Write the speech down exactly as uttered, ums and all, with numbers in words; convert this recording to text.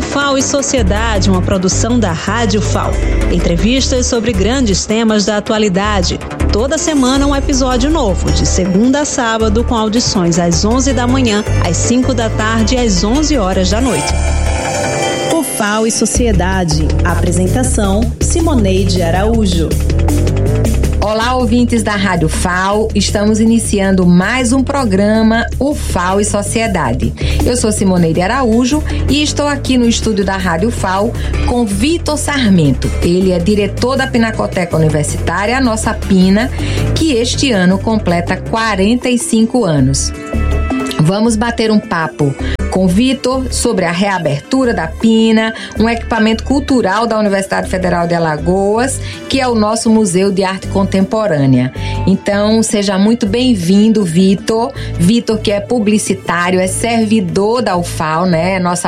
Fal e Sociedade, uma produção da Rádio Fal. Entrevistas sobre grandes temas da atualidade. Toda semana um episódio novo, de segunda a sábado, com audições às onze da manhã, às cinco da tarde e às onze horas da noite. O Fal e Sociedade. Apresentação: Simoneide Araújo. Olá, ouvintes da Rádio Fal, estamos iniciando mais um programa, o Fal e Sociedade. Eu sou Simoneide Araújo e estou aqui no estúdio da Rádio Fal com Vitor Sarmento. Ele é diretor da Pinacoteca Universitária, a nossa Pina, que este ano completa quarenta e cinco anos. Vamos bater um papo com Vitor sobre a reabertura da Pina, um equipamento cultural da Universidade Federal de Alagoas, que é o nosso Museu de Arte Contemporânea. Então, seja muito bem-vindo, Vitor. Vitor, que é publicitário, é servidor da U F A L, né? Nossa